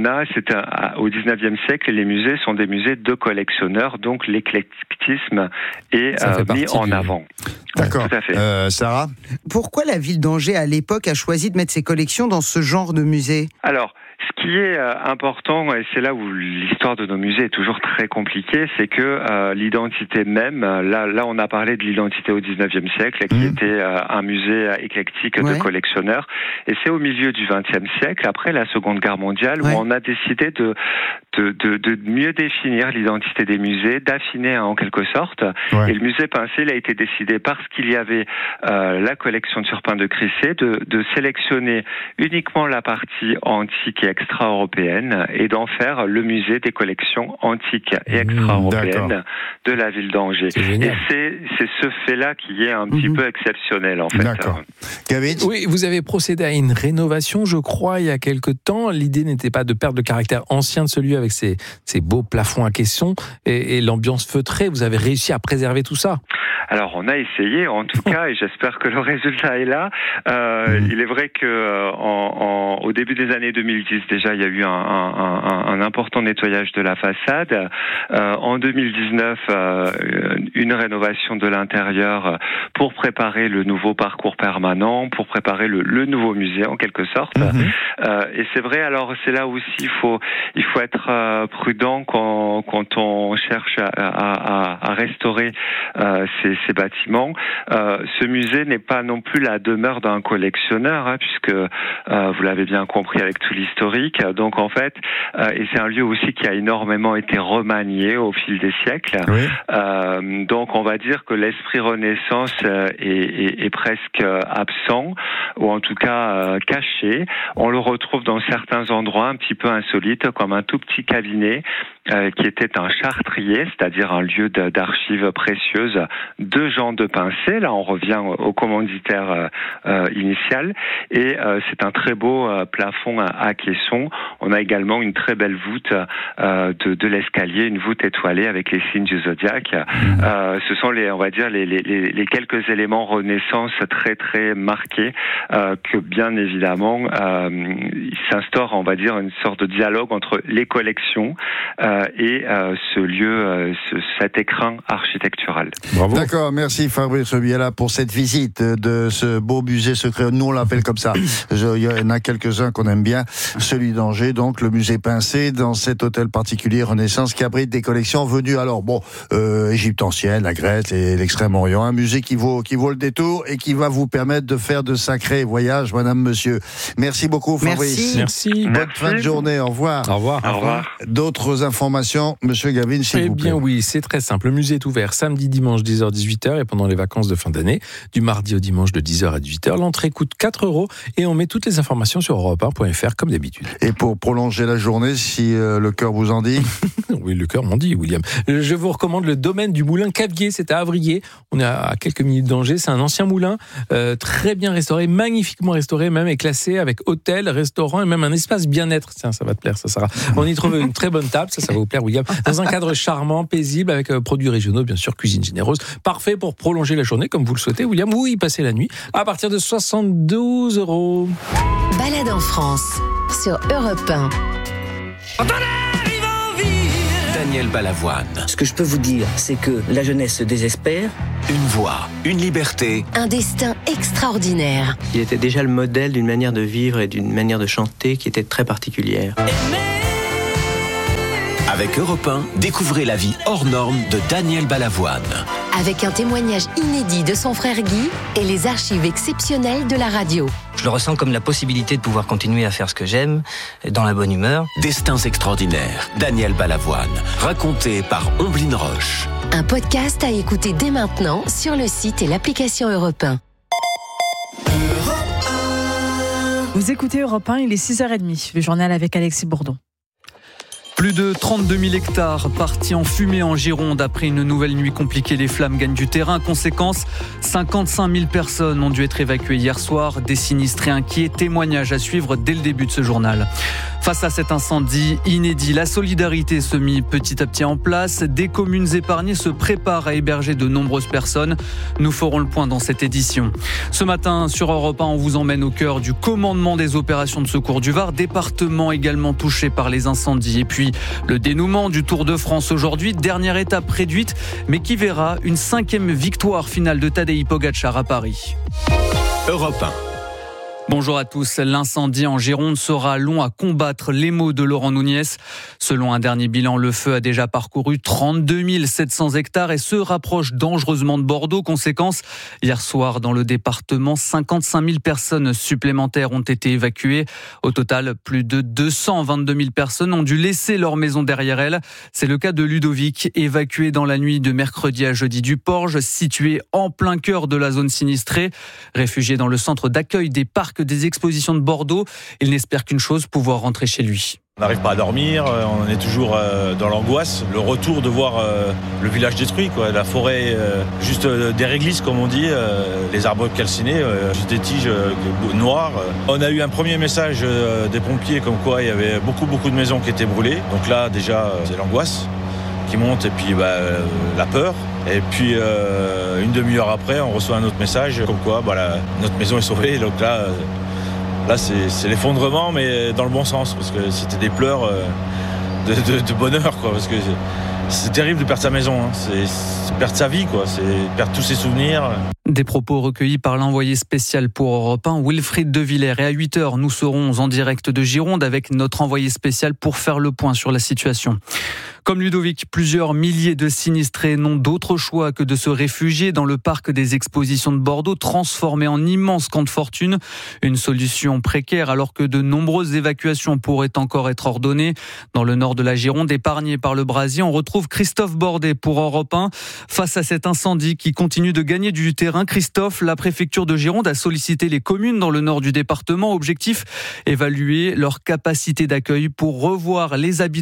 19e siècle, les musées sont des musées de collectionneurs, donc l'éclectisme est mis en avant. D'accord. Tout à fait. Sarah ? Pourquoi la ville d'Angers, à l'époque, a choisi de mettre ses collections dans ce genre de musée ? Alors, ce qui est important, et c'est là où l'histoire de nos musées est toujours très compliquée, c'est que l'identité même, là on a parlé de l'identité au 19e siècle, qui était un musée éclectique de collectionneurs, et c'est au milieu du 20e siècle, après la Seconde Guerre mondiale, où on a décidé de mieux définir l'identité des musées, d'affiner en quelque sorte, et le musée Pincé, il a été décidé parce qu'il y avait la collection de Turpin de Crissé, de sélectionner uniquement la partie antique et extra-européenne et d'en faire le musée des collections antiques et extra-européennes de la ville d'Angers. Et c'est ce fait-là qui est un petit peu exceptionnel, en fait. D'accord. Gavin ? Oui, vous avez procédé à une rénovation, je crois, il y a quelque temps. L'idée n'était pas de perdre le caractère ancien de celui avec ses beaux plafonds à caisson et l'ambiance feutrée. Vous avez réussi à préserver tout ça ? Alors, on a essayé, en tout cas, et j'espère que le résultat est là. Il est vrai que au début des années 2010, déjà, il y a eu un important nettoyage de la façade. En 2019, une rénovation de l'intérieur pour préparer le nouveau parcours permanent, pour préparer le nouveau musée, en quelque sorte. Et c'est vrai, alors, c'est là aussi, il faut être prudent quand on cherche à restaurer ces bâtiments. Ce musée n'est pas non plus la demeure d'un collectionneur, puisque vous l'avez bien compris avec tout l'historique. Donc en fait, et c'est un lieu aussi qui a énormément été remanié au fil des siècles. Donc on va dire que l'esprit Renaissance est presque absent, ou en tout cas caché. On le retrouve dans certains endroits un petit peu insolites, comme un tout petit cabinet qui était un chartrier, c'est-à-dire un lieu d'archives précieuses de Jean de Pincé. Là, on revient au commanditaire initial. Et c'est un très beau plafond à caisson. On a également une très belle voûte de l'escalier, une voûte étoilée avec les signes du zodiaque. Ce sont on va dire les quelques éléments Renaissance très très marqués que bien évidemment il s'instaure, on va dire, une sorte de dialogue entre les collections et ce lieu, cet écrin architectural. Bravo. D'accord, merci Fabrice Biella pour cette visite de ce beau musée secret. Nous on l'appelle comme ça. Il y en a quelques-uns qu'on aime bien. Celui d'Angers, donc le musée Pincé, dans cet hôtel particulier Renaissance qui abrite des collections venues Égypte ancienne, la Grèce et l'Extrême-Orient. Un musée qui vaut le détour et qui va vous permettre de faire de sacrés voyages, madame, monsieur. Merci beaucoup Fabrice. Merci. Bonne fin de journée. Au revoir. Au revoir. Au revoir. D'autres informations, monsieur Gavin, s'il vous plaît. Eh bien oui, c'est très simple. Le musée est ouvert samedi, dimanche, 10h-18h et pendant les vacances de fin d'année, du mardi au dimanche de 10h à 18h. L'entrée coûte 4 € et on met toutes les informations sur europe1.fr comme d'habitude. Et pour prolonger la journée, si le cœur vous en dit. Oui, le cœur m'en dit, William. Je vous recommande le domaine du moulin Cavier, c'est à Avrier. On est à quelques minutes d'Angers. C'est un ancien moulin, très bien restauré, magnifiquement restauré, même et classé avec hôtel, restaurant et même un espace bien-être. Tiens, ça va te plaire, ça, Sarah. On y trouve une très bonne table, ça va vous plaire, William. Dans un cadre charmant, paisible, avec produits régionaux, bien sûr, cuisine généreuse. Parfait pour prolonger la journée, comme vous le souhaitez, William, ou y passer la nuit, à partir de 72 €. Balade en France, sur Europe 1. Daniel Balavoine. Ce que je peux vous dire, c'est que la jeunesse se désespère. Une voix, une liberté. Un destin extraordinaire. Il était déjà le modèle d'une manière de vivre et d'une manière de chanter qui était très particulière. Avec Europe 1, découvrez la vie hors norme de Daniel Balavoine. Avec un témoignage inédit de son frère Guy et les archives exceptionnelles de la radio. Je le ressens comme la possibilité de pouvoir continuer à faire ce que j'aime, dans la bonne humeur. Destins extraordinaires, Daniel Balavoine, raconté par Omblin Roche. Un podcast à écouter dès maintenant sur le site et l'application Europe 1. Vous écoutez Europe 1, il est 6h30, le journal avec Alexis Bourdon. Plus de 32 000 hectares partis en fumée en Gironde après une nouvelle nuit compliquée. Les flammes gagnent du terrain. Conséquence, 55 000 personnes ont dû être évacuées hier soir. Des sinistrés inquiets. Témoignage à suivre dès le début de ce journal. Face à cet incendie inédit, la solidarité se mit petit à petit en place. Des communes épargnées se préparent à héberger de nombreuses personnes. Nous ferons le point dans cette édition. Ce matin, sur Europe 1, on vous emmène au cœur du commandement des opérations de secours du Var, département également touché par les incendies. Et puis, le dénouement du Tour de France aujourd'hui, dernière étape réduite, mais qui verra une 5e victoire finale de Tadej Pogačar à Paris. Europe 1. Bonjour à tous. L'incendie en Gironde sera long à combattre. Les mots de Laurent Nunez. Selon un dernier bilan, le feu a déjà parcouru 32 700 hectares et se rapproche dangereusement de Bordeaux. Conséquence, hier soir, dans le département, 55 000 personnes supplémentaires ont été évacuées. Au total, plus de 222 000 personnes ont dû laisser leur maison derrière elles. C'est le cas de Ludovic, évacué dans la nuit de mercredi à jeudi du Porge, situé en plein cœur de la zone sinistrée. Réfugié dans le centre d'accueil des parcs des expositions de Bordeaux, il n'espère qu'une chose, pouvoir rentrer chez lui. On n'arrive pas à dormir, on est toujours dans l'angoisse. Le retour de voir le village détruit, quoi. La forêt, juste des réglisses comme on dit, les arbres calcinés, juste des tiges noires. On a eu un premier message des pompiers comme quoi il y avait beaucoup de maisons qui étaient brûlées. Donc là déjà c'est l'angoisse qui monte et puis la peur. Et puis une demi-heure après on reçoit un autre message comme quoi notre maison est sauvée. Donc là c'est l'effondrement, mais dans le bon sens, parce que c'était des pleurs de bonheur, quoi, parce que c'est terrible de perdre sa maison, hein. C'est perdre sa vie, quoi. C'est perdre tous ses souvenirs. Des propos recueillis par l'envoyé spécial pour Europe 1, Wilfried De Villers. Et à 8h, nous serons en direct de Gironde avec notre envoyé spécial pour faire le point sur la situation. Comme Ludovic, plusieurs milliers de sinistrés n'ont d'autre choix que de se réfugier dans le parc des expositions de Bordeaux, transformé en immense camp de fortune. Une solution précaire alors que de nombreuses évacuations pourraient encore être ordonnées. Dans le nord de la Gironde, épargné par le brasier, on retrouve Christophe Bordet pour Europe 1. Face à cet incendie qui continue de gagner du terrain, Christophe, la préfecture de Gironde a sollicité les communes dans le nord du département. Objectif, évaluer leur capacité d'accueil pour recevoir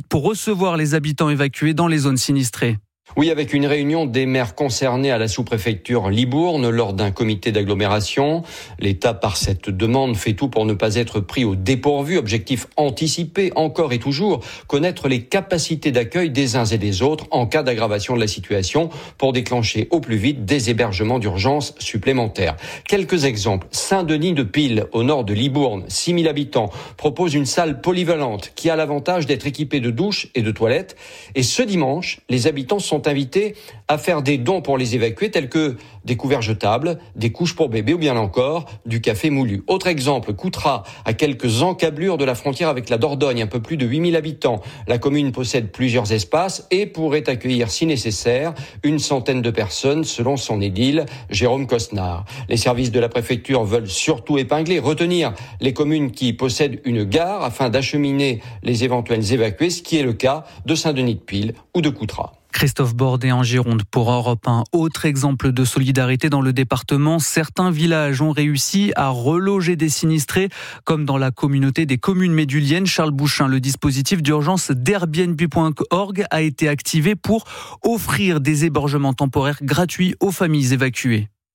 les habitants évacués dans les zones sinistrées. Oui, avec une réunion des maires concernés à la sous-préfecture Libourne lors d'un comité d'agglomération. L'État, par cette demande, fait tout pour ne pas être pris au dépourvu. Objectif anticipé, encore et toujours, connaître les capacités d'accueil des uns et des autres en cas d'aggravation de la situation pour déclencher au plus vite des hébergements d'urgence supplémentaires. Quelques exemples. Saint-Denis-de-Pile, au nord de Libourne, 6 000 habitants, propose une salle polyvalente qui a l'avantage d'être équipée de douches et de toilettes. Et ce dimanche, les habitants sont invités à faire des dons pour les évacuer, tels que des couverts jetables, des couches pour bébés ou bien encore du café moulu. Autre exemple, Coutras, à quelques encablures de la frontière avec la Dordogne, un peu plus de 8000 habitants. La commune possède plusieurs espaces et pourrait accueillir, si nécessaire, une centaine de personnes, selon son édile, Jérôme Cosnard. Les services de la préfecture veulent surtout retenir les communes qui possèdent une gare afin d'acheminer les éventuels évacués, ce qui est le cas de Saint-Denis-de-Pile ou de Coutras. Christophe Bordet en Gironde pour Europe 1. Autre exemple de solidarité dans le département. Certains villages ont réussi à reloger des sinistrés, comme dans la communauté des communes méduliennes. Charles Bouchin, le dispositif d'urgence d'Airbnb.org a été activé pour offrir des hébergements temporaires gratuits aux familles évacuées.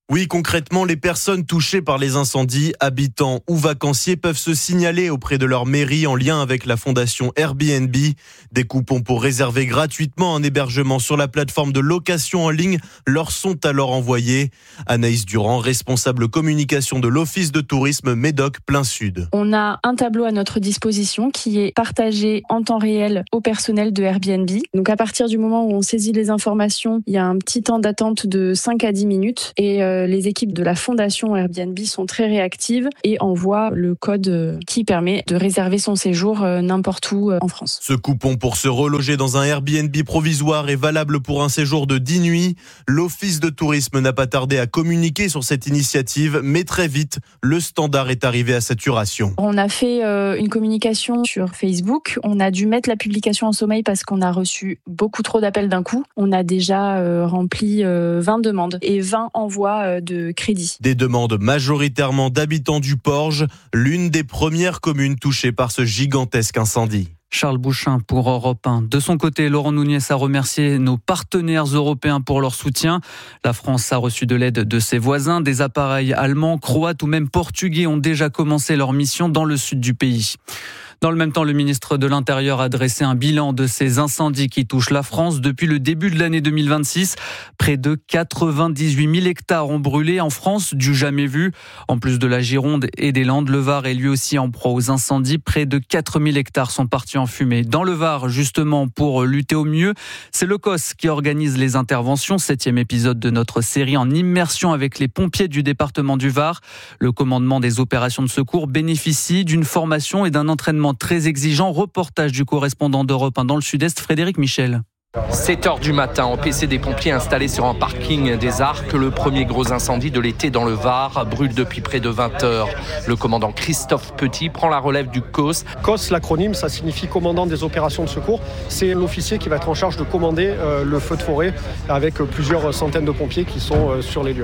Oui, concrètement, les personnes touchées par les incendies, habitants ou vacanciers, peuvent se signaler auprès de leur mairie en lien avec la fondation Airbnb. Des coupons pour réserver gratuitement un hébergement sur la plateforme de location en ligne leur sont alors envoyés. Anaïs Durand, responsable communication de l'Office de tourisme Médoc Plein Sud. On a un tableau à notre disposition qui est partagé en temps réel au personnel de Airbnb. Donc à partir du moment où on saisit les informations, il y a un petit temps d'attente de 5 à 10 minutes et les équipes de la fondation Airbnb sont très réactives et envoient le code qui permet de réserver son séjour n'importe où en France. Ce coupon pour se reloger dans un Airbnb provisoire est valable pour un séjour de 10 nuits. L'Office de tourisme n'a pas tardé à communiquer sur cette initiative, mais très vite, le standard est arrivé à saturation. On a fait une communication sur Facebook. On a dû mettre la publication en sommeil parce qu'on a reçu beaucoup trop d'appels d'un coup. On a déjà rempli 20 demandes et 20 envois de crédit. Des demandes majoritairement d'habitants du Porge, l'une des premières communes touchées par ce gigantesque incendie. Charles Bouchin pour Europe 1. De son côté, Laurent Nunez a remercié nos partenaires européens pour leur soutien. La France a reçu de l'aide de ses voisins. Des appareils allemands, croates ou même portugais ont déjà commencé leur mission dans le sud du pays. Dans le même temps, le ministre de l'Intérieur a dressé un bilan de ces incendies qui touchent la France depuis le début de l'année 2026. Près de 98 000 hectares ont brûlé en France, du jamais vu. En plus de la Gironde et des Landes, le Var est lui aussi en proie aux incendies. Près de 4 000 hectares sont partis en fumée. Dans le Var, justement, pour lutter au mieux, c'est le COS qui organise les interventions. 7e épisode de notre série en immersion avec les pompiers du département du Var. Le commandement des opérations de secours bénéficie d'une formation et d'un entraînement très exigeant. Reportage du correspondant d'Europe 1 dans le Sud-Est, Frédéric Michel. 7h du matin, au PC des pompiers installés sur un parking des Arcs, le premier gros incendie de l'été dans le Var brûle depuis près de 20 heures. Le commandant Christophe Petit prend la relève du COS. COS, l'acronyme, ça signifie commandant des opérations de secours. C'est l'officier qui va être en charge de commander le feu de forêt avec plusieurs centaines de pompiers qui sont sur les lieux.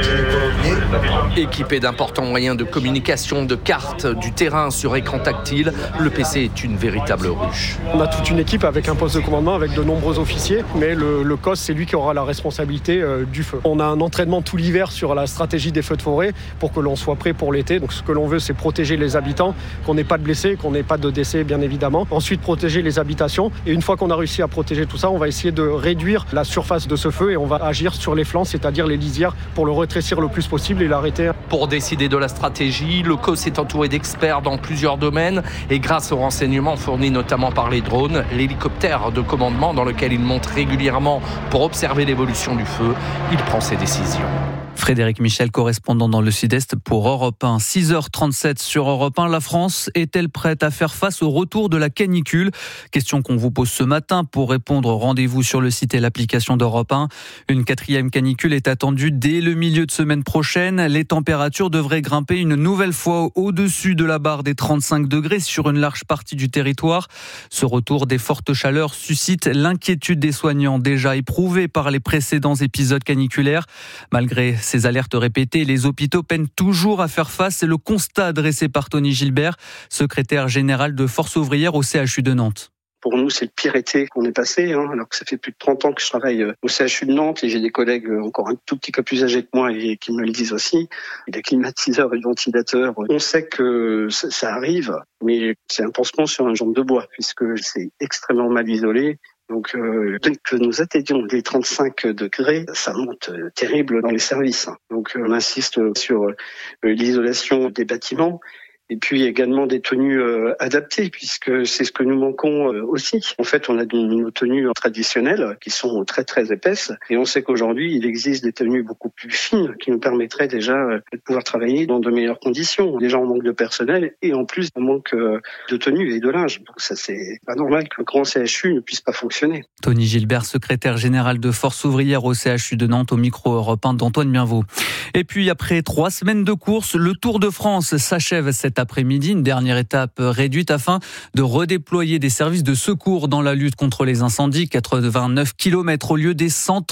Équipé d'importants moyens de communication, de cartes, du terrain sur écran tactile, le PC est une véritable ruche. On a toute une équipe avec un poste de commandement, avec de nombreux officiers, mais le COS, c'est lui qui aura la responsabilité du feu. On a un entraînement tout l'hiver sur la stratégie des feux de forêt pour que l'on soit prêt pour l'été. Donc ce que l'on veut, c'est protéger les habitants, qu'on n'ait pas de blessés, qu'on n'ait pas de décès, bien évidemment. Ensuite, protéger les habitations. Et une fois qu'on a réussi à protéger tout ça, on va essayer de réduire la surface de ce feu et on va agir sur les flancs, c'est-à-dire les lisières, pour le rétrécir le plus possible et l'arrêter. Pour décider de la stratégie, le COS est entouré d'experts dans plusieurs domaines et grâce aux renseignements fournis notamment par les drones, l'hélicoptère de commandement dans lequel il monte régulièrement pour observer l'évolution du feu, il prend ses décisions. Frédéric Michel, correspondant dans le Sud-Est pour Europe 1. 6h37 sur Europe 1. La France est-elle prête à faire face au retour de la canicule? Question qu'on vous pose ce matin. Pour répondre, rendez-vous sur le site et l'application d'Europe 1. Une 4e canicule est attendue dès le milieu de semaine prochaine. Les températures devraient grimper une nouvelle fois au-dessus de la barre des 35 degrés sur une large partie du territoire. Ce retour des fortes chaleurs suscite l'inquiétude des soignants déjà éprouvés par les précédents épisodes caniculaires. Malgré ces alertes répétées, les hôpitaux peinent toujours à faire face. C'est le constat dressé par Tony Gilbert, secrétaire général de Force ouvrière au CHU de Nantes. Pour nous, c'est le pire été qu'on ait passé, alors que ça fait plus de 30 ans que je travaille au CHU de Nantes et j'ai des collègues encore un tout petit peu plus âgés que moi et qui me le disent aussi. Les climatiseurs et les ventilateurs, on sait que ça arrive, mais c'est un pansement sur un jambe de bois puisque c'est extrêmement mal isolé. Donc, dès que nous atteignons les 35 degrés, ça monte terrible dans les services. Donc, on insiste sur l'isolation des bâtiments. Et puis également des tenues adaptées, puisque c'est ce que nous manquons aussi. En fait, on a nos tenues traditionnelles qui sont très très épaisses, et on sait qu'aujourd'hui, il existe des tenues beaucoup plus fines qui nous permettraient déjà de pouvoir travailler dans de meilleures conditions. Déjà, on manque de personnel, et en plus, on manque de tenues et de linge. Donc ça, c'est pas normal que le grand CHU ne puisse pas fonctionner. Tony Gilbert, secrétaire général de Force ouvrière au CHU de Nantes, au micro Europe 1 d'Antoine Bienvaux. Et puis, après 3 semaines de course, le Tour de France s'achève cet après-midi, une dernière étape réduite afin de redéployer des services de secours dans la lutte contre les incendies. 89 km au lieu des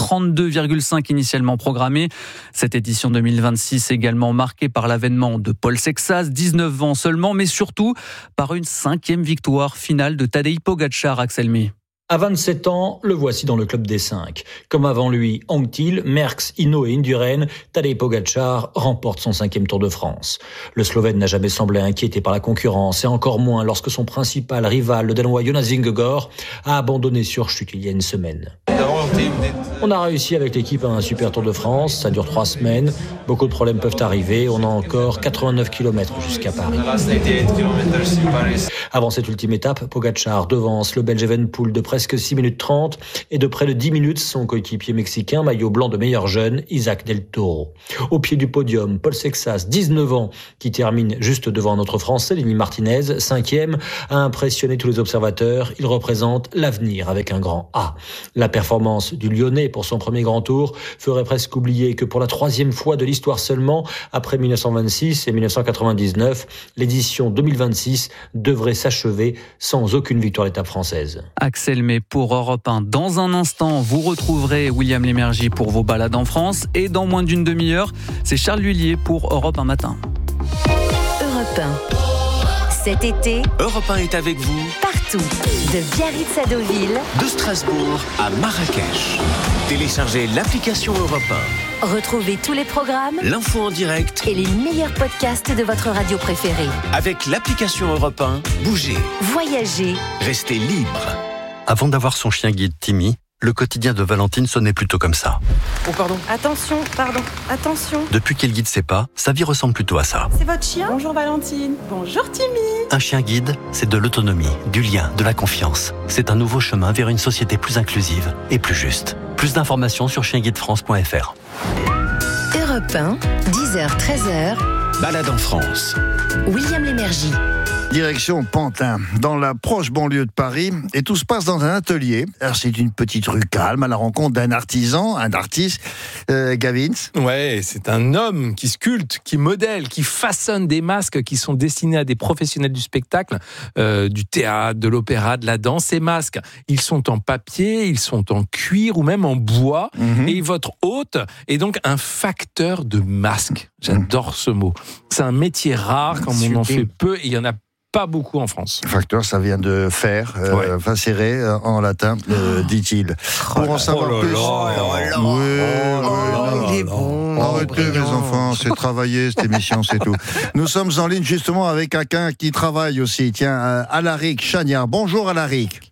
132,5 initialement programmés. Cette édition 2026 également marquée par l'avènement de Paul Sexas, 19 ans seulement, mais surtout par une 5e victoire finale de Tadej Pogačar, Axel May. À 27 ans, le voici dans le club des 5. Comme avant lui, Anquetil, Merckx, Hinault et Indurain, Tadej Pogačar remporte son 5e Tour de France. Le Slovène n'a jamais semblé inquiété par la concurrence et encore moins lorsque son principal rival, le Danois Jonas Vingegaard, a abandonné sur chute il y a une semaine. On a réussi avec l'équipe à un super Tour de France, ça dure 3 semaines, beaucoup de problèmes peuvent arriver, on a encore 89 km jusqu'à Paris. Avant cette ultime étape, Pogačar devance le Belge Evenepoel de presque 6 minutes 30 et de près de 10 minutes son coéquipier mexicain, maillot blanc de meilleur jeune, Isaac Del Toro. Au pied du podium, Paul Sexas, 19 ans, qui termine juste devant notre Français, Lenny Martinez, 5e, a impressionné tous les observateurs. Il représente l'avenir avec un grand A. La performance du Lyonnais pour son premier grand tour ferait presque oublier que pour la 3e fois de l'histoire seulement, après 1926 et 1999, l'édition 2026 devrait s'achever sans aucune victoire d'étape française. Axel May pour Europe 1. Dans un instant, vous retrouverez William Lémergie pour vos balades en France. Et dans moins d'une demi-heure, c'est Charles Lhuillier pour Europe 1 matin. Europe 1. Cet été, Europe 1 est avec vous partout. De Biarritz à Deauville, de Strasbourg à Marrakech. Téléchargez l'application Europe 1. Retrouvez tous les programmes, l'info en direct et les meilleurs podcasts de votre radio préférée. Avec l'application Europe 1, bougez, voyagez, restez libre. Avant d'avoir son chien guide Timmy, le quotidien de Valentine sonnait plutôt comme ça. Oh pardon. Attention. Depuis qu'elle guide ses pas, sa vie ressemble plutôt à ça. C'est votre chien ? Bonjour Valentine. Bonjour Timmy. Un chien guide, c'est de l'autonomie, du lien, de la confiance. C'est un nouveau chemin vers une société plus inclusive et plus juste. Plus d'informations sur chienguidefrance.fr. Europe 1, 10h-13h. Balade en France. William Lémergie. Direction Pantin, dans la proche banlieue de Paris, et tout se passe dans un atelier. Alors c'est une petite rue calme à la rencontre d'un artisan, un artiste, Gavins. Ouais, c'est un homme qui sculpte, qui modèle, qui façonne des masques qui sont destinés à des professionnels du spectacle, du théâtre, de l'opéra, de la danse. Ces masques, ils sont en papier, ils sont en cuir ou même en bois. Et votre hôte est donc un facteur de masques. J'adore ce mot. C'est un métier rare, comme on en fait peu, et il y en a pas beaucoup en France. Facteur, ça vient de faire, facere en latin, dit-il. Pour en savoir plus. Il est bon. Arrêtez les enfants, c'est travailler cette émission, c'est tout. Nous sommes en ligne justement avec quelqu'un qui travaille aussi. Tiens, Alaric Chagnard. Bonjour Alaric.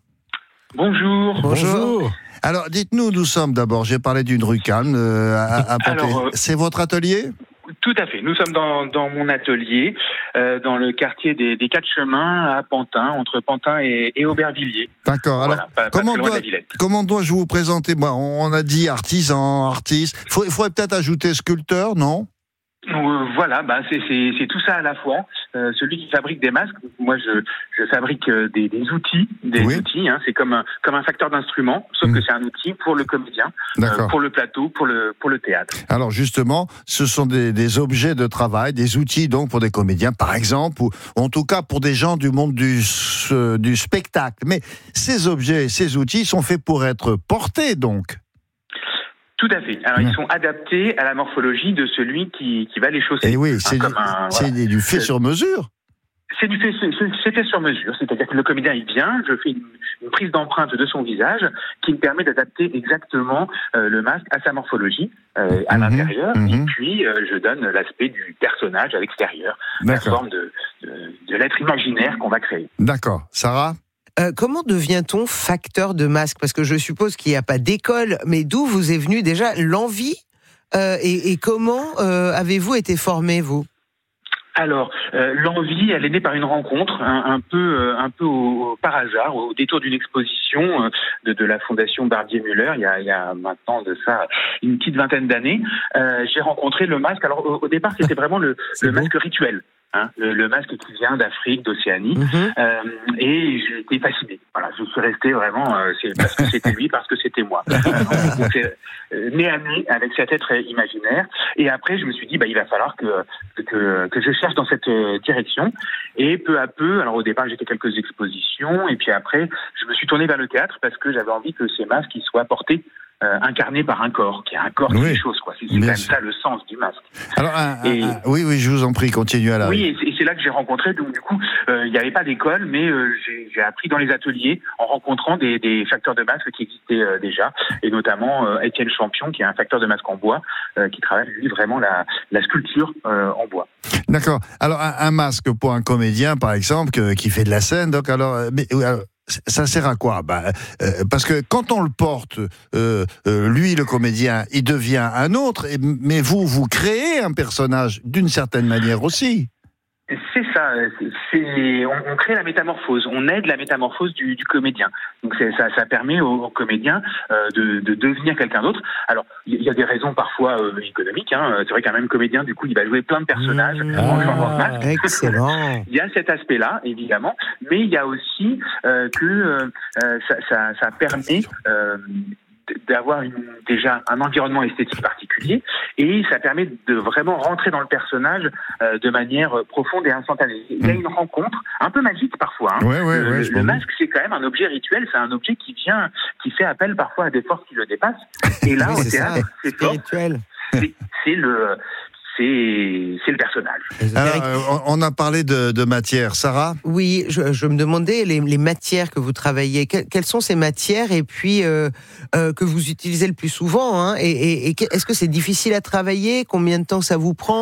Bonjour. Alors, dites-nous, nous sommes d'abord, j'ai parlé d'une rue calme à Pantin. C'est votre atelier ? Tout à fait. Nous sommes dans mon atelier, dans le quartier des 4 Chemins à Pantin, entre Pantin et Aubervilliers. D'accord. Alors, voilà, comment dois-je vous présenter ? Bon, on a dit artisan, artiste. Il faudrait peut-être ajouter sculpteur, non ? Voilà, c'est tout ça à la fois. Celui qui fabrique des masques, moi je fabrique des outils, outils. Hein, c'est comme un facteur d'instruments, sauf que c'est un outil pour le comédien, pour le plateau, pour le théâtre. Alors justement, ce sont des objets de travail, des outils donc pour des comédiens, par exemple, ou en tout cas pour des gens du monde du spectacle. Mais ces objets, ces outils sont faits pour être portés donc. Tout à fait. Alors, ils sont adaptés à la morphologie de celui qui va les chausser. Et oui, c'est du fait sur mesure. C'est fait sur mesure. C'est-à-dire que le comédien, il vient, je fais une prise d'empreinte de son visage qui me permet d'adapter exactement le masque à sa morphologie à l'intérieur. Et puis, je donne l'aspect du personnage à l'extérieur. La forme de l'être imaginaire qu'on va créer. D'accord. Sarah ? Comment devient-on facteur de masques ? Parce que je suppose qu'il n'y a pas d'école, mais d'où vous est venue déjà l'envie et comment avez-vous été formé, vous ? Alors, l'envie, elle est née par une rencontre, un peu par hasard, au détour d'une exposition de la Fondation Barbier-Muller, il y a maintenant de ça une petite vingtaine d'années. J'ai rencontré le masque. Alors, au départ, c'était vraiment le masque rituel. Hein, le masque qui vient d'Afrique, d'Océanie, et j'ai été fasciné. Voilà, je suis resté vraiment, c'est parce que c'était lui, parce que c'était moi. Donc, nez à nez avec cet être imaginaire. Et après, je me suis dit, il va falloir que je cherche dans cette direction. Et peu à peu, alors au départ, j'ai fait quelques expositions, et puis après, je me suis tourné vers le théâtre parce que j'avais envie que ces masques ils soient portés incarné par un corps, qui a un corps qui fait chose, quoi. C'est quand même ça le sens du masque. Alors, oui, je vous en prie, continuez à la. Oui, et c'est là que j'ai rencontré, donc du coup, il n'y avait pas d'école, mais j'ai appris dans les ateliers en rencontrant des facteurs de masque qui existaient déjà, et notamment Étienne Champion, qui est un facteur de masque en bois, qui travaille lui vraiment la sculpture en bois. D'accord. Alors un masque pour un comédien, par exemple, qui fait de la scène, donc alors, ça sert à quoi? Parce que quand on le porte, lui, le comédien, il devient un autre, mais vous créez un personnage d'une certaine manière aussi. C'est ça, on crée la métamorphose, on aide la métamorphose du comédien. Donc ça permet au comédien de devenir quelqu'un d'autre. Alors, il y a des raisons parfois économiques. C'est vrai qu'un même comédien, du coup, il va jouer plein de personnages en changeant de masque. Excellent. Il y a cet aspect-là, évidemment, mais il y a aussi que ça permet d'avoir déjà un environnement esthétique particulier, et ça permet de vraiment rentrer dans le personnage de manière profonde et instantanée. Il y a une rencontre un peu magique parfois. Le masque, c'est quand même un objet rituel, c'est un objet qui fait appel parfois à des forces qui le dépassent. Et là, au théâtre, c'est spirituel. C'est le personnage. Alors, on a parlé de matière. Sarah ? Oui, je me demandais les matières que vous travaillez. Quelles sont ces matières et puis que vous utilisez le plus souvent, et est-ce que c'est difficile à travailler ? Combien de temps ça vous prend ?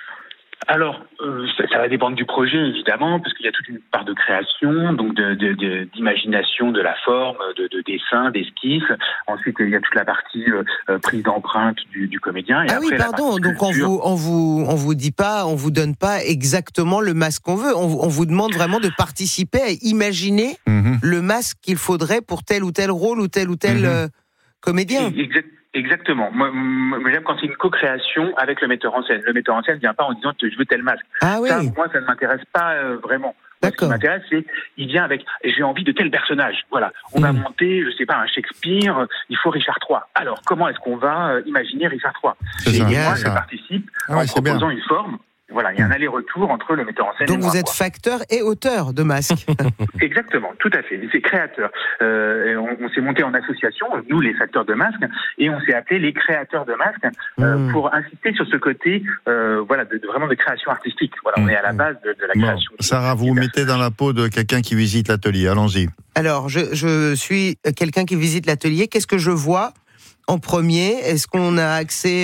Alors, ça va dépendre du projet, évidemment, parce qu'il y a toute une part de création, donc d'imagination de la forme, de dessin, d'esquisse. Ensuite, il y a toute la partie prise d'empreinte du comédien. Et après, pardon, donc on vous dit pas, on vous donne pas exactement le masque qu'on veut. On vous demande vraiment de participer à imaginer le masque qu'il faudrait pour tel ou tel rôle ou tel comédien. Exactement. Moi, j'aime quand c'est une co-création avec le metteur en scène. Le metteur en scène ne vient pas en disant je veux tel masque. Ça, moi, ça ne m'intéresse pas vraiment. Moi, ce qui m'intéresse, c'est il vient avec j'ai envie de tel personnage. Voilà. On va monter, je sais pas, un Shakespeare. Il faut Richard III. Alors, comment est-ce qu'on va imaginer Richard III ? Moi, je participe en proposant une forme. Voilà, il y a un aller-retour entre le metteur en scène et moi. Donc vous êtes facteur et auteur de masques. Exactement, tout à fait. C'est créateur. On s'est monté en association, nous les facteurs de masques, et on s'est appelé les créateurs de masques pour insister sur ce côté, vraiment de création artistique. Voilà, on est à la base de la création. Sarah, vous vous mettez dans la peau de quelqu'un qui visite l'atelier. Allons-y. Alors, je suis quelqu'un qui visite l'atelier. Qu'est-ce que je vois en premier ? Est-ce qu'on a accès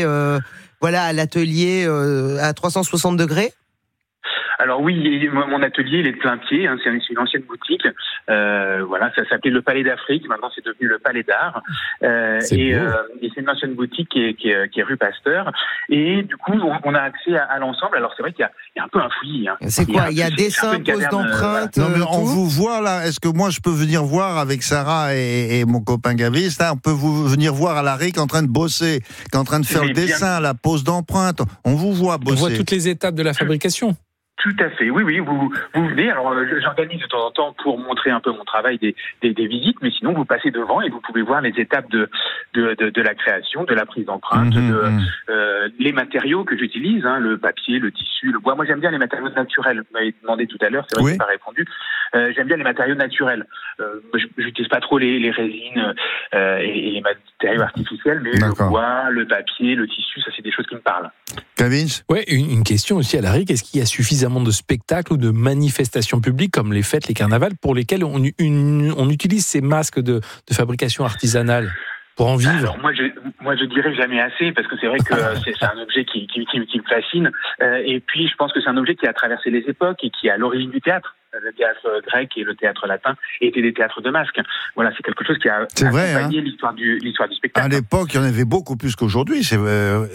à l'atelier à 360 degrés ? Alors oui, mon atelier, il est de plein pied. C'est une ancienne boutique. Ça s'appelait le Palais d'Afrique. Maintenant, c'est devenu le Palais d'Art. Et c'est une ancienne boutique qui est rue Pasteur. Et du coup, on a accès à l'ensemble. Alors c'est vrai qu'il y a un peu un fouillis. C'est quoi ? Il y a dessin, pose d'empreinte. Non, mais on vous voit là. Est-ce que moi je peux venir voir avec Sarah et mon copain Gavis ? Là, on peut vous venir voir à la RIC en train de bosser, en train de faire le dessin, la pose d'empreinte. On vous voit bosser. On voit toutes les étapes de la fabrication. Tout à fait, oui, vous venez. Alors j'organise de temps en temps pour montrer un peu mon travail des visites, mais sinon vous passez devant et vous pouvez voir les étapes de la création, de la prise d'empreinte, les matériaux que j'utilise, le papier, le tissu, le bois. Moi j'aime bien les matériaux naturels. Vous m'avez demandé tout à l'heure, c'est vrai que je n'ai pas répondu. J'aime bien les matériaux naturels. Je n'utilise pas trop les résines et les matériaux artificiels, mais le bois, le papier, le tissu, ça c'est des choses qui me parlent. Kevin ? Ouais, une question aussi à la RIC. Est-ce qu'il y a suffisamment de spectacles ou de manifestations publiques comme les fêtes, les carnavals, pour lesquels on utilise ces masques de fabrication artisanale pour en vivre? Alors moi je dirais jamais assez, parce que c'est vrai que c'est un objet qui me fascine, et puis je pense que c'est un objet qui a traversé les époques et qui est à l'origine du théâtre. Le théâtre grec et le théâtre latin étaient des théâtres de masques. Voilà, c'est quelque chose qui a accompagné l'histoire du spectacle. À l'époque, il y en avait beaucoup plus qu'aujourd'hui. C'est vrai.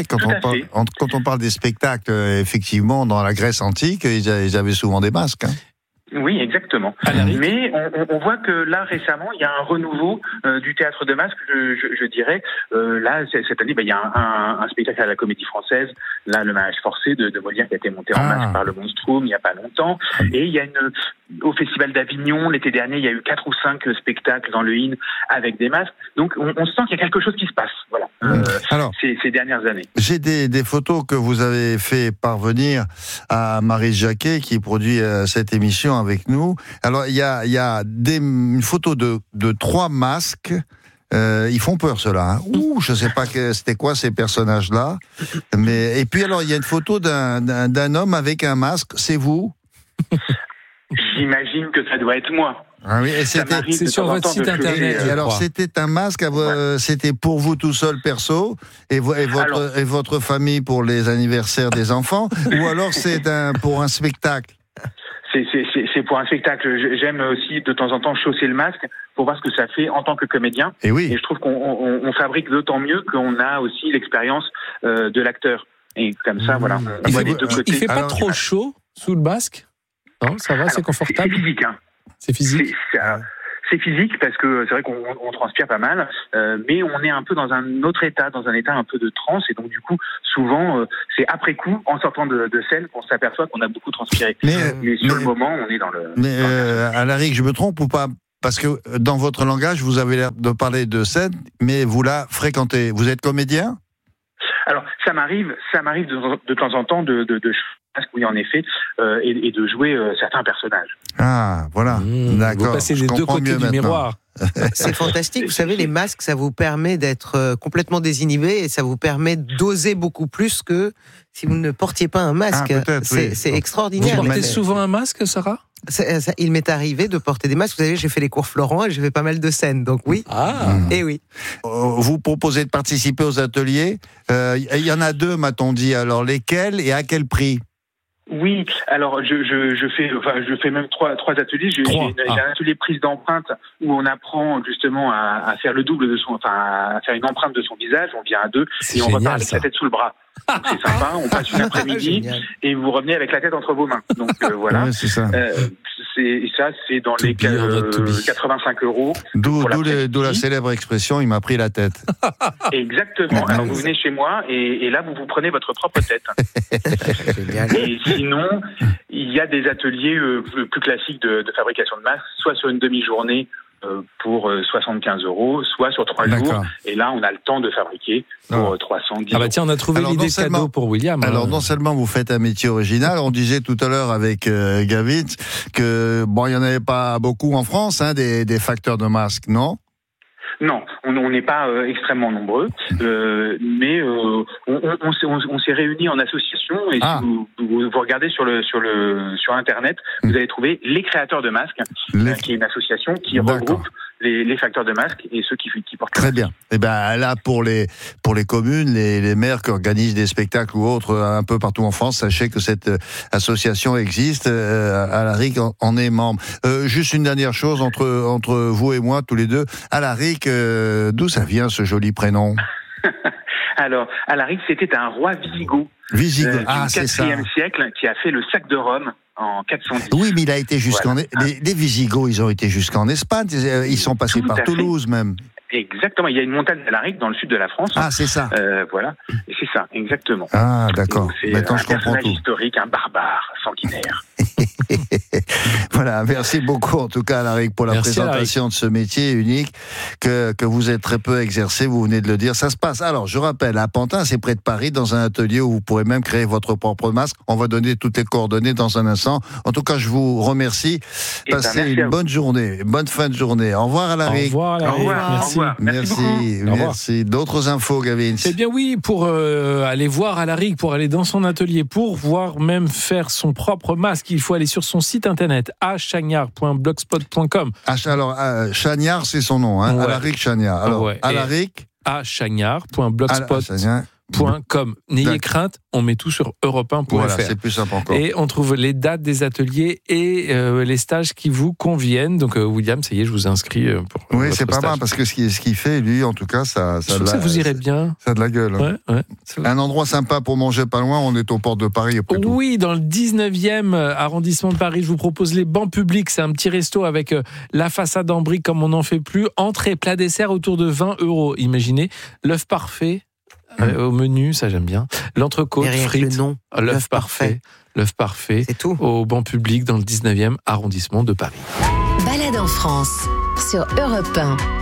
Quand on parle des spectacles, effectivement, dans la Grèce antique, ils avaient souvent des masques. Oui, exactement. Mais on voit que là, récemment, il y a un renouveau du théâtre de masques, je dirais. Là, cette année, il y a un spectacle à la Comédie Française, là, le mariage forcé de Molière, qui a été monté en masque par le Monstrum il n'y a pas longtemps. Et il y a au Festival d'Avignon, l'été dernier, il y a eu 4 ou 5 spectacles dans le IN avec des masques. Donc, on sent qu'il y a quelque chose qui se passe, voilà, ces dernières années. J'ai des photos que vous avez fait parvenir à Marie Jacquet, qui produit cette émission avec nous. Alors, il y a une photo de 3 masques Ils font peur, ceux-là. Hein. Ouh, je sais pas c'était quoi ces personnages-là. Et puis alors, il y a une photo d'un homme avec un masque. C'est vous? J'imagine que ça doit être moi. Ah oui, et c'est sur votre site internet. Et alors, c'était un masque, c'était pour vous tout seul perso, et votre famille pour les anniversaires des enfants, ou alors c'est pour un spectacle? C'est pour un spectacle. J'aime aussi de temps en temps chausser le masque pour voir ce que ça fait en tant que comédien. Et oui. Et je trouve qu'on fabrique d'autant mieux qu'on a aussi l'expérience de l'acteur. Et comme ça, voilà. Il fait pas trop chaud sous le masque? Non, ça va, c'est confortable. C'est physique, hein. C'est physique. C'est physique parce que c'est vrai qu'on transpire pas mal, mais on est un peu dans un autre état, dans un état un peu de transe, et donc du coup, souvent, c'est après coup, en sortant de scène, qu'on s'aperçoit qu'on a beaucoup transpiré. Mais sur le moment, on est dans le... Mais Alaric, je me trompe ou pas? Parce que dans votre langage, vous avez l'air de parler de scène, mais vous la fréquentez. Vous êtes comédien? Alors, ça m'arrive de temps en temps de oui, en effet, et de jouer certains personnages. Ah, voilà, d'accord. Vous passez des deux côtés du miroir. C'est fantastique, vous savez, les masques, ça vous permet d'être complètement désinhibé et ça vous permet d'oser beaucoup plus que si vous ne portiez pas un masque. C'est extraordinaire. Vous portez souvent un masque, Sarah? Il m'est arrivé de porter des masques. Vous savez, j'ai fait les cours Florent et j'ai fait pas mal de scènes, donc oui. Et oui. Vous proposez de participer aux ateliers. Il y en a 2, m'a-t-on dit. Alors, lesquels et à quel prix? Oui, alors je fais même trois ateliers. J'ai un atelier prise d'empreinte où on apprend justement à faire le double à faire une empreinte de son visage. On vient à 2 et on repart avec la tête sous le bras. Donc, c'est sympa. On passe une après-midi et vous revenez avec la tête entre vos mains. Donc voilà. Ouais, c'est ça. C'est dans les 85 €. D'où la célèbre expression, il m'a pris la tête. Exactement. Alors vous venez chez moi et là vous prenez votre propre tête. Et sinon, il y a des ateliers plus classiques de fabrication de masques, soit sur une demi-journée pour 75 €, soit sur 3 jours. Et là, on a le temps de fabriquer pour 310 €. Ah bah tiens, on a trouvé l'idée cadeau pour William. Alors non seulement vous faites un métier original, on disait tout à l'heure avec Gavin que il y en avait pas beaucoup en France, hein, des facteurs de masques, non? Non, on n'est pas extrêmement nombreux, mais on s'est réunis en association et si vous regardez sur Internet, vous allez trouver les créateurs de masques, qui est une association qui regroupe les facteurs de masques et ceux qui portent. Très bien. Et là pour les communes, les maires qui organisent des spectacles ou autres un peu partout en France, sachez que cette association existe. Alaric en est membre. Juste une dernière chose entre vous et moi, tous les deux. Alaric, d'où ça vient ce joli prénom? Alors, Alaric, c'était un roi wisigoth. Wisigoth, c'est ça. Du 4e siècle, qui a fait le sac de Rome en 410. Oui, mais il a été jusqu'en... Les Wisigoths, ils ont été jusqu'en Espagne. Ils sont passés par Toulouse, même. Exactement. Il y a une montagne d'Alaric dans le sud de la France. Ah, c'est ça. Voilà. Et c'est ça, exactement. Ah, d'accord. Maintenant, je comprends tout. C'est un personnage historique, un barbare sanguinaire. Voilà, merci beaucoup en tout cas Alaric pour la présentation de ce métier unique que vous êtes très peu exercé, vous venez de le dire. Ça se passe, alors je rappelle, à Pantin, c'est près de Paris, dans un atelier où vous pourrez même créer votre propre masque. On va donner toutes les coordonnées dans un instant. En tout cas, je vous remercie. Passez une bonne journée, bonne fin de journée. Au revoir Alaric. Au revoir Alaric. Merci. Merci. D'autres infos, Gavin? Eh bien oui, pour aller voir Alaric, pour aller dans son atelier, pour voir même faire son propre masque, il faut aller sur son site internet achagnard.blogspot.com. Alors, Chagnard, c'est son nom, hein, Alaric Chagnard. Alors, Alaric achagnard.blogspot.com. N'ayez crainte, on met tout sur europe1.fr. Voilà, c'est plus simple encore. Et on trouve les dates des ateliers et les stages qui vous conviennent. Donc William, ça y est, je vous inscris pour oui, c'est pas stage. mal parce que ce qu'il fait, lui, en tout cas, ça vous irait bien. Ça a de la gueule. Ouais, un endroit sympa pour manger pas loin, on est aux portes de Paris. Oui, dans le 19e arrondissement de Paris, je vous propose les Bancs Publics. C'est un petit resto avec la façade en briques comme on n'en fait plus. Entrée, plat, dessert autour de 20 €. Imaginez, l'œuf parfait. Au menu, ça j'aime bien. L'entrecôte, frites, l'œuf parfait. L'œuf parfait. C'est tout. Au Banc Public dans le 19e arrondissement de Paris. Balade en France sur Europe 1.